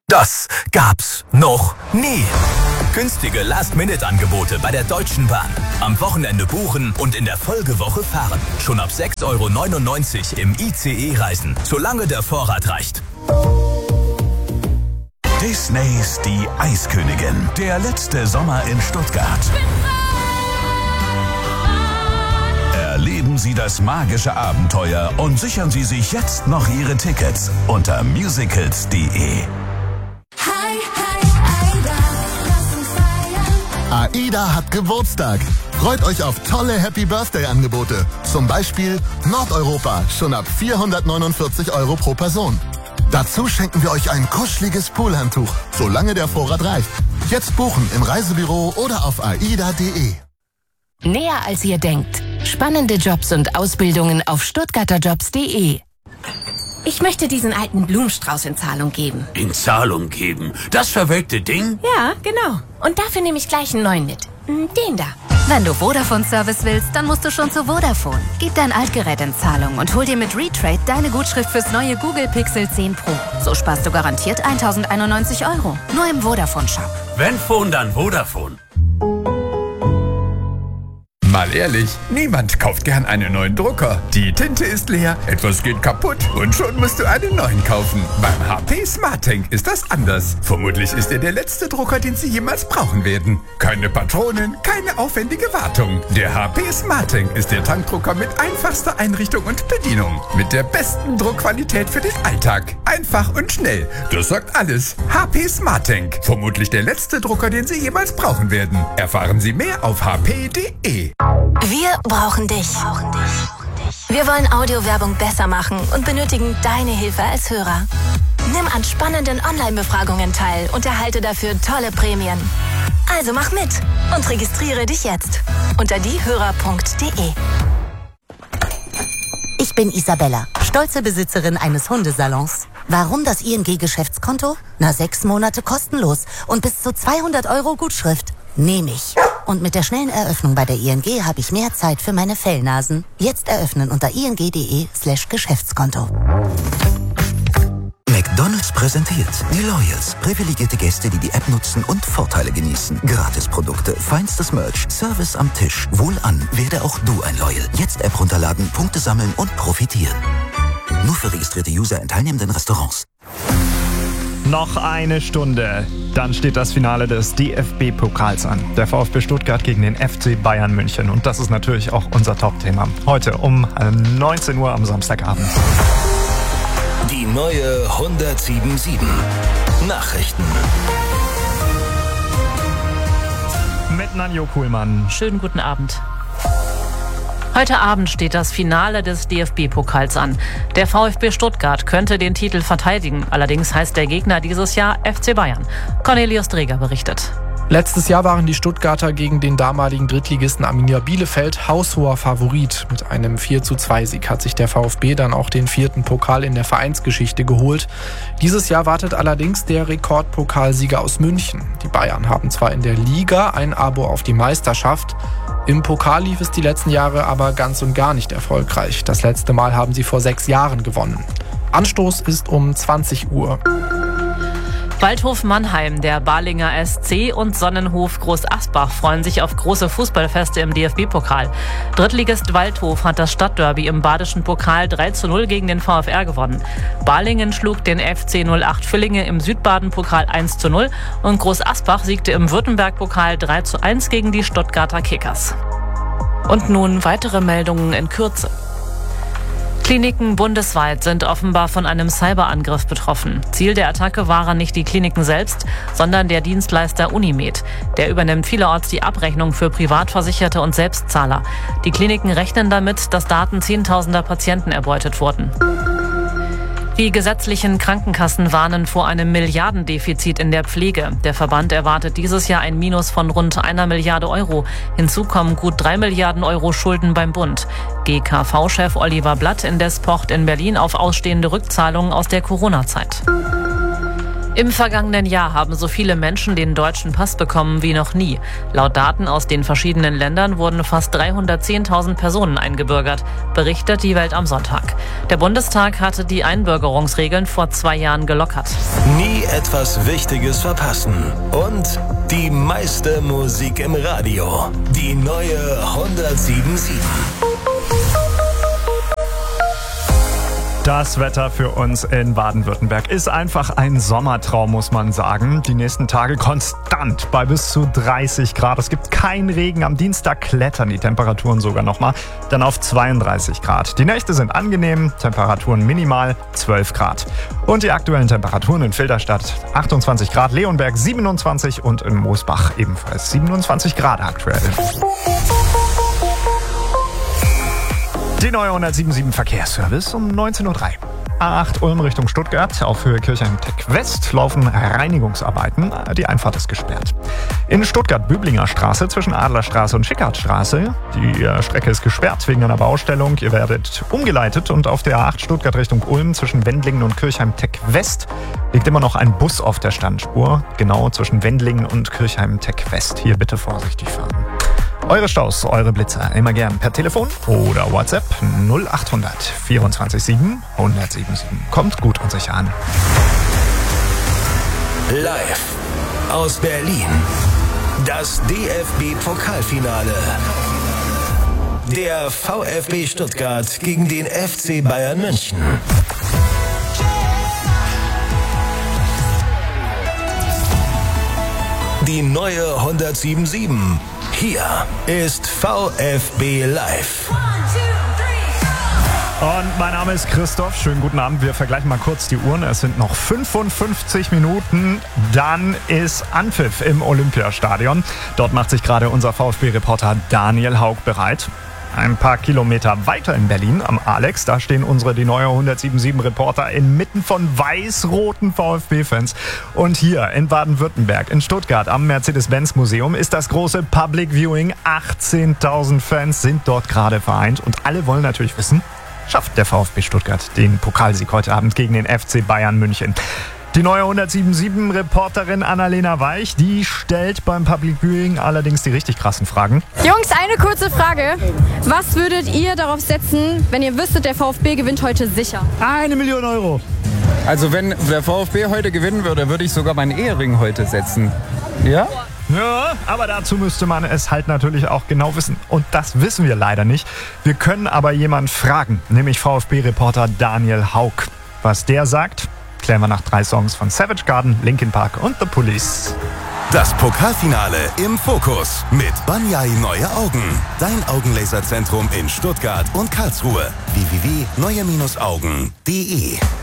Das gab's noch nie. Günstige Last-Minute-Angebote bei der Deutschen Bahn. Am Wochenende buchen und in der Folgewoche fahren. Schon ab 6,99 € im ICE reisen, solange der Vorrat reicht. Disneys Die Eiskönigin. Der letzte Sommer in Stuttgart. Erleben Sie das magische Abenteuer und sichern Sie sich jetzt noch Ihre Tickets unter musicals.de. AIDA hat Geburtstag. Freut euch auf tolle Happy-Birthday-Angebote. Zum Beispiel Nordeuropa, schon ab 449 € pro Person. Dazu schenken wir euch ein kuscheliges Poolhandtuch, solange der Vorrat reicht. Jetzt buchen im Reisebüro oder auf aida.de. Näher als ihr denkt. Spannende Jobs und Ausbildungen auf stuttgarterjobs.de. Ich möchte diesen alten Blumenstrauß in Zahlung geben. In Zahlung geben? Das verwelkte Ding? Ja, genau. Und dafür nehme ich gleich einen neuen mit. Den da. Wenn du Vodafone-Service willst, dann musst du schon zu Vodafone. Gib dein Altgerät in Zahlung und hol dir mit Retrade deine Gutschrift fürs neue Google Pixel 10 Pro. So sparst du garantiert 1.091 €. Nur im Vodafone-Shop. Wenn Phone, dann Vodafone. Mal ehrlich, niemand kauft gern einen neuen Drucker. Die Tinte ist leer, etwas geht kaputt und schon musst du einen neuen kaufen. Beim HP SmartTank ist das anders. Vermutlich ist er der letzte Drucker, den Sie jemals brauchen werden. Keine Patronen, keine aufwendige Wartung. Der HP SmartTank ist der Tankdrucker mit einfachster Einrichtung und Bedienung. Mit der besten Druckqualität für den Alltag. Einfach und schnell. Das sagt alles. HP SmartTank. Vermutlich der letzte Drucker, den Sie jemals brauchen werden. Erfahren Sie mehr auf hp.de. Wir brauchen dich. Wir wollen Audiowerbung besser machen und benötigen deine Hilfe als Hörer. Nimm an spannenden Online-Befragungen teil und erhalte dafür tolle Prämien. Also mach mit und registriere dich jetzt unter diehörer.de. Ich bin Isabella, stolze Besitzerin eines Hundesalons. Warum das ING-Geschäftskonto? 6 Monate kostenlos und bis zu 200 € Gutschrift. Nehme ich. Und mit der schnellen Eröffnung bei der ING habe ich mehr Zeit für meine Fellnasen. Jetzt eröffnen unter ing.de/Geschäftskonto. McDonald's präsentiert die Loyals. Privilegierte Gäste, die die App nutzen und Vorteile genießen. Gratisprodukte, feinstes Merch, Service am Tisch. Wohlan, werde auch du ein Loyal. Jetzt App runterladen, Punkte sammeln und profitieren. Nur für registrierte User in teilnehmenden Restaurants. Noch eine Stunde, dann steht das Finale des DFB-Pokals an. Der VfB Stuttgart gegen den FC Bayern München. Und das ist natürlich auch unser Top-Thema. Heute um 19 Uhr am Samstagabend. Die neue 107.7 Nachrichten. Mit Nanjo Kuhlmann. Schönen guten Abend. Heute Abend steht das Finale des DFB-Pokals an. Der VfB Stuttgart könnte den Titel verteidigen. Allerdings heißt der Gegner dieses Jahr FC Bayern. Cornelius Dreger berichtet. Letztes Jahr waren die Stuttgarter gegen den damaligen Drittligisten Arminia Bielefeld haushoher Favorit. Mit einem 4:2-Sieg hat sich der VfB dann auch den 4. Pokal in der Vereinsgeschichte geholt. Dieses Jahr wartet allerdings der Rekordpokalsieger aus München. Die Bayern haben zwar in der Liga ein Abo auf die Meisterschaft. Im Pokal lief es die letzten Jahre aber ganz und gar nicht erfolgreich. Das letzte Mal haben sie vor 6 Jahren gewonnen. Anstoß ist um 20 Uhr. Waldhof Mannheim, der Balinger SC und Sonnenhof Groß Asbach freuen sich auf große Fußballfeste im DFB-Pokal. Drittligist Waldhof hat das Stadtderby im badischen Pokal 3:0 gegen den VfR gewonnen. Balingen schlug den FC 08 Vüllinge im Südbaden-Pokal 1:0 und Groß Asbach siegte im Württemberg-Pokal 3:1 gegen die Stuttgarter Kickers. Und nun weitere Meldungen in Kürze. Kliniken bundesweit sind offenbar von einem Cyberangriff betroffen. Ziel der Attacke waren nicht die Kliniken selbst, sondern der Dienstleister Unimed. Der übernimmt vielerorts die Abrechnung für Privatversicherte und Selbstzahler. Die Kliniken rechnen damit, dass Daten Zehntausender Patienten erbeutet wurden. Die gesetzlichen Krankenkassen warnen vor einem Milliardendefizit in der Pflege. Der Verband erwartet dieses Jahr ein Minus von rund 1 Milliarde Euro. Hinzu kommen gut 3 Milliarden Euro Schulden beim Bund. GKV-Chef Oliver Blatt indes pocht in Berlin auf ausstehende Rückzahlungen aus der Corona-Zeit. Im vergangenen Jahr haben so viele Menschen den deutschen Pass bekommen wie noch nie. Laut Daten aus den verschiedenen Ländern wurden fast 310.000 Personen eingebürgert, berichtet die Welt am Sonntag. Der Bundestag hatte die Einbürgerungsregeln vor 2 Jahren gelockert. Nie etwas Wichtiges verpassen. Und die meiste Musik im Radio. Die neue 107.7. Das Wetter für uns in Baden-Württemberg ist einfach ein Sommertraum, muss man sagen. Die nächsten Tage konstant bei bis zu 30 Grad. Es gibt keinen Regen. Am Dienstag klettern die Temperaturen sogar nochmal. Dann auf 32 Grad. Die Nächte sind angenehm. Temperaturen minimal 12 Grad. Und die aktuellen Temperaturen in Filderstadt 28 Grad, Leonberg 27 und in Moosbach ebenfalls 27 Grad aktuell. Die neue 107.7 Verkehrsservice um 19.03 Uhr. A8 Ulm Richtung Stuttgart. Auf Höhe Kirchheim-Tech West laufen Reinigungsarbeiten. Die Einfahrt ist gesperrt. In Stuttgart-Büblinger Straße zwischen Adlerstraße und Schickhartstraße. Die Strecke ist gesperrt wegen einer Baustellung. Ihr werdet umgeleitet und auf der A8 Stuttgart Richtung Ulm zwischen Wendlingen und Kirchheim-Tech West liegt immer noch ein Bus auf der Standspur. Genau zwischen Wendlingen und Kirchheim-Tech West. Hier bitte vorsichtig fahren. Eure Staus, eure Blitzer immer gern per Telefon oder WhatsApp 0800 24 7 1077. Kommt gut und sicher an. Live aus Berlin. Das DFB-Pokalfinale. Der VfB Stuttgart gegen den FC Bayern München. Die neue 107.7. Hier ist VfB Live. Und mein Name ist Christoph. Schönen guten Abend. Wir vergleichen mal kurz die Uhren. Es sind noch 55 Minuten. Dann ist Anpfiff im Olympiastadion. Dort macht sich gerade unser VfB-Reporter Daniel Haug bereit. Ein paar Kilometer weiter in Berlin am Alex, da stehen die neue 107.7 Reporter inmitten von weiß-roten VfB-Fans. Und hier in Baden-Württemberg, in Stuttgart am Mercedes-Benz-Museum ist das große Public Viewing. 18.000 Fans sind dort gerade vereint und alle wollen natürlich wissen, schafft der VfB Stuttgart den Pokalsieg heute Abend gegen den FC Bayern München? Die neue 107.7 Reporterin Annalena Weich, die stellt beim Public Viewing allerdings die richtig krassen Fragen. Jungs, eine kurze Frage. Was würdet ihr darauf setzen, wenn ihr wüsstet, der VfB gewinnt heute sicher? 1 Million Euro. Also wenn der VfB heute gewinnen würde, würde ich sogar meinen Ehering heute setzen. Ja? Ja, aber dazu müsste man es halt natürlich auch genau wissen. Und das wissen wir leider nicht. Wir können aber jemanden fragen, nämlich VfB-Reporter Daniel Haug. Was der sagt, klären wir nach 3 Songs von Savage Garden, Linkin Park und The Police. Das Pokalfinale im Fokus mit Banyai Neue Augen. Dein Augenlaserzentrum in Stuttgart und Karlsruhe. www.neue-augen.de